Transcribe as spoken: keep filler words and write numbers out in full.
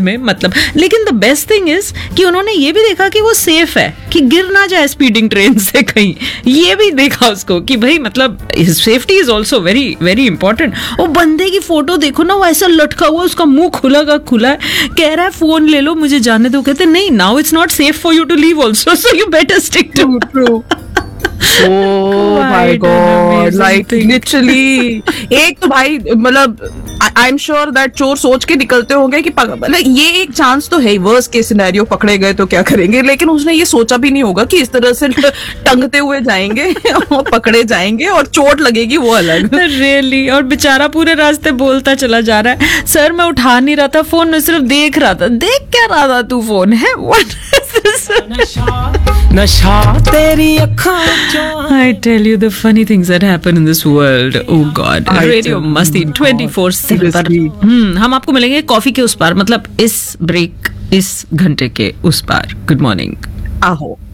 में, मतलब लेकिन द बेस्ट थिंग इज कि उन्होंने ये भी देखा कि वो सेफ है, कि गिर ना जाए स्पीडिंग ट्रेन से कहीं, ये भी देखा उसको कि भाई मतलब safety is also very very important. वो बंदे की फोटो देखो ना, वो ऐसा लटका हुआ, उसका मुंह खुला का खुला है, कह रहा है फोन ले लो मुझे जाने दो, कहते नहीं now it's not safe for you to leave also, so you better stick to true. Oh my God, like literally एक तो भाई मतलब आई एम श्योर दैट चोर सोच के निकलते होंगे कि मतलब ये एक चांस तो है, वर्स्ट केस सिनेरियो पकड़े गए तो क्या करेंगे, लेकिन उसने ये सोचा भी नहीं होगा कि इस तरह से टंगते हुए जाएंगे और पकड़े जाएंगे और चोट लगेगी वो अलग। रियली, और बेचारा पूरे रास्ते बोलता चला जा रहा है, सर मैं उठा नहीं रहा था फोन, मैं सिर्फ देख रहा था। देख क्या रहा था तू फोन है? नशा तेरी अखां I tell you the funny things that happen in this world. Oh God. Radio मस्ती ट्वेंटी फोर सेवन पर हम्म हम आपको मिलेंगे कॉफी के उस पार, मतलब इस ब्रेक, इस घंटे के उस पार। Good morning. आहो।